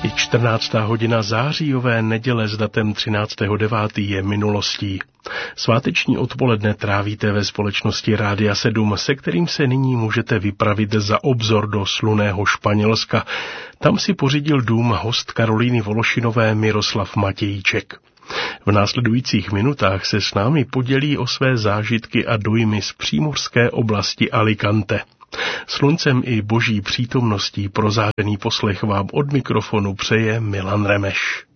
I 14. hodina zářijové neděle s datem 13.9. je minulostí. Sváteční odpoledne trávíte ve společnosti Rádia 7, se kterým se nyní můžete vypravit za obzor do slunného Španělska. Tam si pořídil dům host Karolíny Vološinové Miroslav Matějíček. V následujících minutách se s námi podělí o své zážitky a dojmy z přímořské oblasti Alicante. Sluncem i boží přítomností prozářený poslech vám od mikrofonu přeje Milan Remeš.